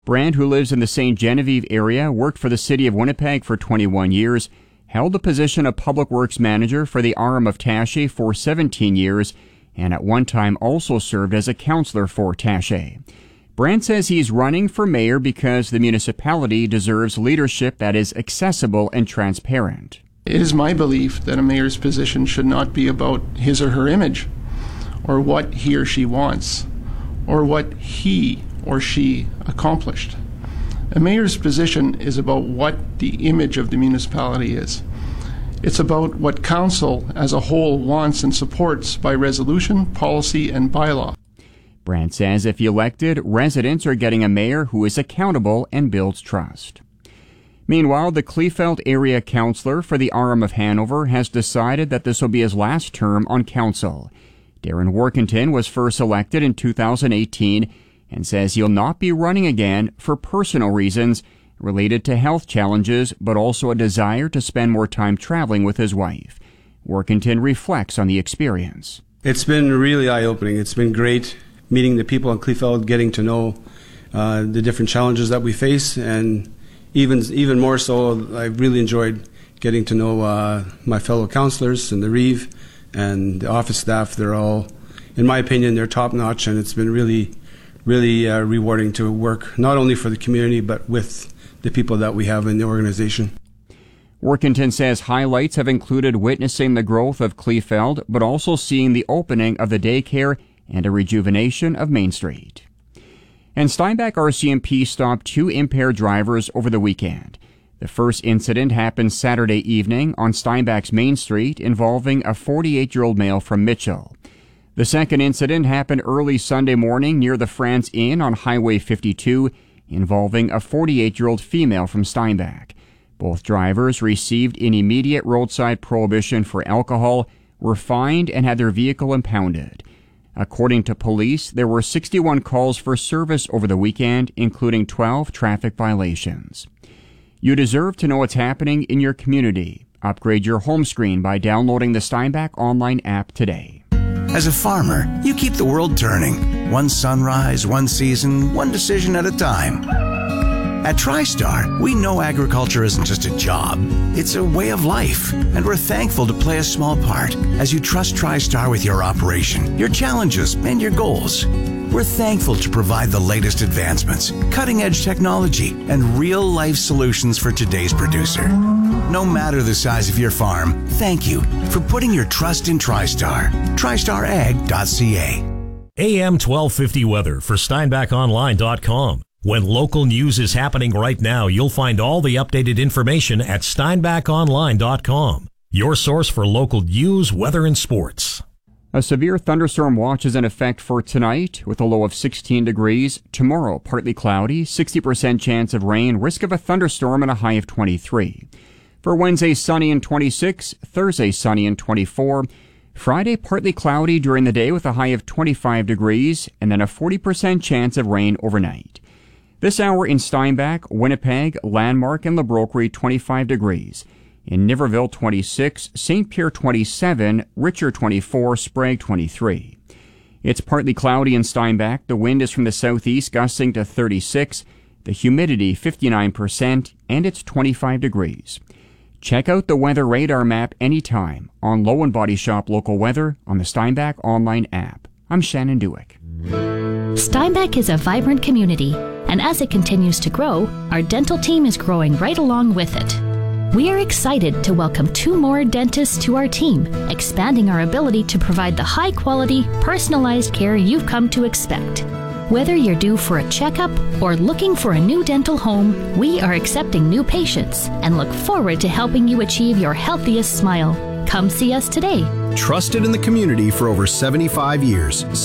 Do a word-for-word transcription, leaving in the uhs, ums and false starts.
Brand, who lives in the Saint Genevieve area, worked for the City of Winnipeg for twenty-one years, held the position of Public Works Manager for the R M of Taché for seventeen years, and at one time also served as a councillor for Taché. Brand says he's running for mayor because the municipality deserves leadership that is accessible and transparent. It is my belief that a mayor's position should not be about his or her image, or what he or she wants, or what he or she accomplished. A mayor's position is about what the image of the municipality is. It's about what council as a whole wants and supports by resolution, policy, and bylaw. Brand says if elected, residents are getting a mayor who is accountable and builds trust. Meanwhile, the Kleefeld area councillor for the R M of Hanover has decided that this will be his last term on council. Darren Workington was first elected in two thousand eighteen and says he'll not be running again for personal reasons related to health challenges, but also a desire to spend more time traveling with his wife. Workington reflects on the experience. It's been really eye-opening. It's been great meeting the people in Kleefeld, getting to know uh, the different challenges that we face, and even even more so, I really enjoyed getting to know uh, my fellow councillors and the Reeve and the office staff. They're all, in my opinion, they're top-notch, and it's been really really uh, rewarding to work not only for the community but with the people that we have in the organization. Workington says highlights have included witnessing the growth of Kleefeld, but also seeing the opening of the daycare and a rejuvenation of Main Street. And Steinbach R C M P stopped two impaired drivers over the weekend. The first incident happened Saturday evening on Steinbach's Main Street involving a forty-eight-year-old male from Mitchell. The second incident happened early Sunday morning near the France Inn on Highway fifty-two, involving a forty-eight-year-old female from Steinbach. Both drivers received an immediate roadside prohibition for alcohol, were fined, and had their vehicle impounded. According to police, there were sixty-one calls for service over the weekend, including twelve traffic violations. You deserve to know what's happening in your community. Upgrade your home screen by downloading the Steinbach online app today. As a farmer, you keep the world turning. One sunrise, one season, one decision at a time. At TriStar, we know agriculture isn't just a job. It's a way of life, and we're thankful to play a small part as you trust TriStar with your operation, your challenges, and your goals. We're thankful to provide the latest advancements, cutting-edge technology, and real-life solutions for today's producer. No matter the size of your farm, thank you for putting your trust in TriStar. tri star ag dot c a. A M twelve fifty weather for Steinbach Online dot com. When local news is happening right now, you'll find all the updated information at Steinbach Online dot com, your source for local news, weather, and sports. A severe thunderstorm watch is in effect for tonight with a low of sixteen degrees. Tomorrow, partly cloudy, sixty percent chance of rain, risk of a thunderstorm, and a high of twenty-three. For Wednesday, sunny and twenty-six. Thursday, sunny and twenty-four. Friday, partly cloudy during the day with a high of twenty-five degrees, and then a forty percent chance of rain overnight. This hour in Steinbach, Winnipeg, Landmark, and La Broquerie, twenty-five degrees. In Niverville, twenty-six, Saint Pierre, twenty-seven, Richer, twenty-four, Sprague, twenty-three. It's partly cloudy in Steinbach. The wind is from the southeast, gusting to thirty-six. The humidity, fifty-nine percent, and it's twenty-five degrees. Check out the weather radar map anytime on Low and Body Shop Local Weather on the Steinbach online app. I'm Shannon Dewick. Steinbach is a vibrant community, and as it continues to grow, our dental team is growing right along with it. We are excited to welcome two more dentists to our team, expanding our ability to provide the high-quality, personalized care you've come to expect. Whether you're due for a checkup or looking for a new dental home, we are accepting new patients and look forward to helping you achieve your healthiest smile. Come see us today. Trusted in the community for over seventy-five years.